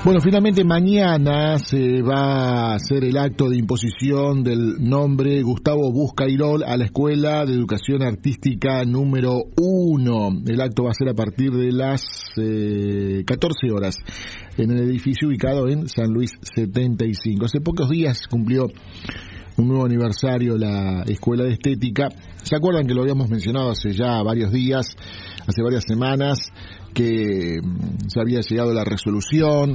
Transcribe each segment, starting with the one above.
Bueno, finalmente mañana se va a hacer el acto de imposición del nombre Gustavo Buscayrol a la Escuela de Educación Artística número 1. El acto va a ser a partir de las 14 horas en el edificio ubicado en San Luis 75. Hace pocos días cumplió un nuevo aniversario la Escuela de Estética. ¿Se acuerdan que lo habíamos mencionado hace ya varios días, hace varias semanas, que se había llegado la resolución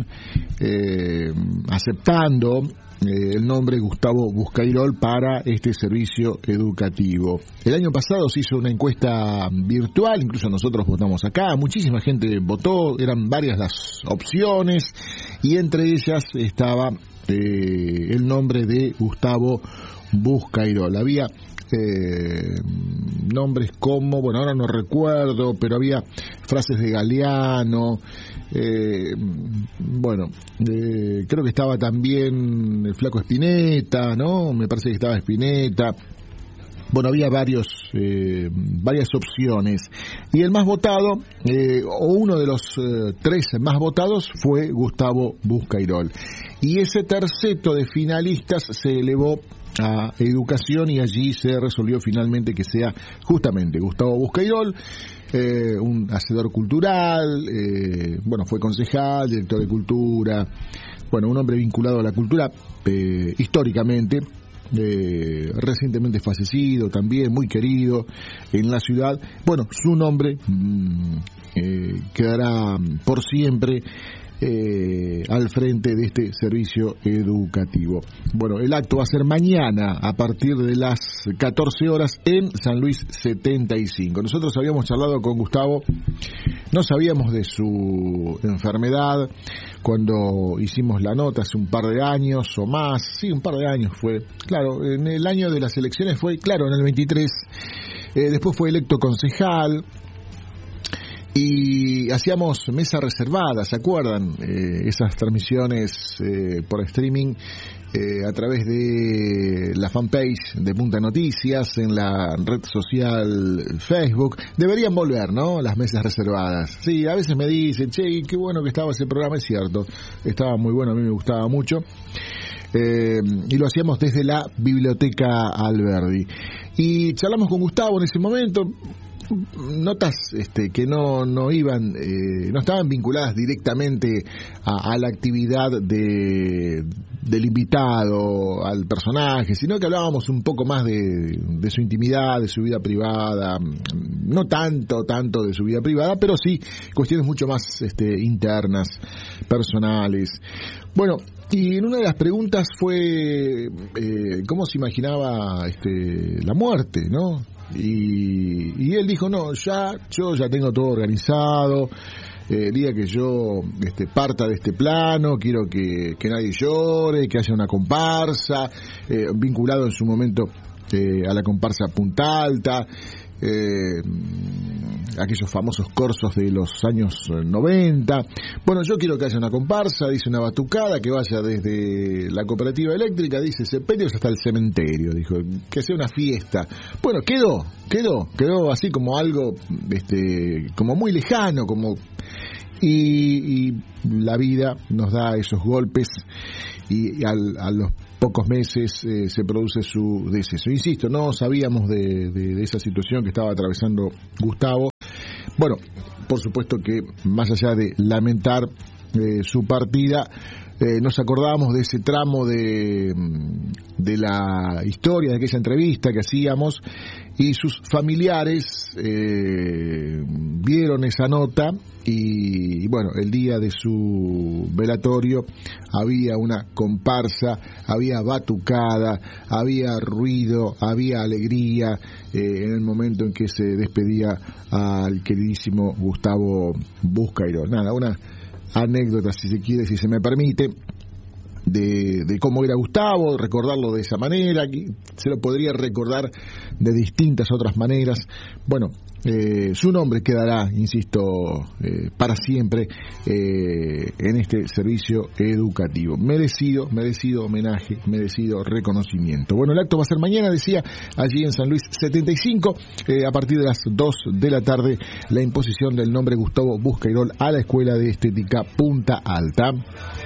aceptando el nombre Gustavo Buscayrol para este servicio educativo? El año pasado se hizo una encuesta virtual, incluso nosotros votamos acá, muchísima gente votó, eran varias las opciones y entre ellas estaba el nombre de Gustavo Buscayrol. Había nombres como, bueno, ahora no recuerdo, pero había frases de Galeano, creo que estaba también el Flaco Spinetta, ¿no? Me parece que estaba Spinetta. Bueno, había varias opciones y el más votado, o uno de los 3 más votados, fue Gustavo Buscayrol. Y ese terceto de finalistas se elevó a Educación y allí se resolvió finalmente que sea justamente Gustavo Buscayrol, un hacedor cultural, fue concejal, director de cultura, un hombre vinculado a la cultura históricamente. Recientemente fallecido también, muy querido en la ciudad. Su nombre quedará por siempre al frente de este servicio educativo. El acto va a ser mañana a partir de las 14 horas en San Luis 75. Nosotros habíamos charlado con Gustavo, no sabíamos de su enfermedad cuando hicimos la nota hace un par de años o más, sí, un par de años fue, claro, en el año de las elecciones fue, claro, en el 23, después fue electo concejal. Y hacíamos mesa reservada, ¿se acuerdan? Esas transmisiones por streaming a través de la fanpage de Punta Noticias, en la red social Facebook. Deberían volver, ¿no? Las mesas reservadas. Sí, a veces me dicen, che, qué bueno que estaba ese programa, es cierto. Estaba muy bueno, a mí me gustaba mucho. Y lo hacíamos desde la Biblioteca Alberdi. Y charlamos con Gustavo en ese momento. Notas que no iban, no estaban vinculadas directamente a la actividad del invitado, al personaje, sino que hablábamos un poco más de su intimidad, de su vida privada, no tanto de su vida privada, pero sí cuestiones mucho más internas, personales. Y en una de las preguntas fue cómo se imaginaba la muerte, ¿no? Y él dijo, no, yo ya tengo todo organizado, el día que yo parta de este plano, quiero que nadie llore, que haya una comparsa, vinculado en su momento a la comparsa Punta Alta, aquellos famosos corsos de los años 90. Yo quiero que haya una comparsa, dice, una batucada que vaya desde la cooperativa eléctrica, dice Sepelios, hasta el cementerio, dijo, que sea una fiesta. Quedó así como algo como muy lejano, y la vida nos da esos golpes y a los pocos meses se produce su deceso. Insisto, no sabíamos de esa situación que estaba atravesando Gustavo. Por supuesto que más allá de lamentar su partida, nos acordábamos de ese tramo de la historia, de aquella entrevista que hacíamos, y sus familiares vieron esa nota y el día de su velatorio había una comparsa, había batucada, había ruido, había alegría en el momento en que se despedía al queridísimo Gustavo Buscayrol. Una anécdota, si se quiere, si se me permite, de cómo era Gustavo, recordarlo de esa manera. Se lo podría recordar de distintas otras maneras. Su nombre quedará, insisto, para siempre en este servicio educativo. Merecido homenaje, merecido reconocimiento. El acto va a ser mañana, decía, allí en San Luis 75, a partir de las 2 de la tarde, la imposición del nombre Gustavo Buscayrol a la Escuela de Estética Punta Alta.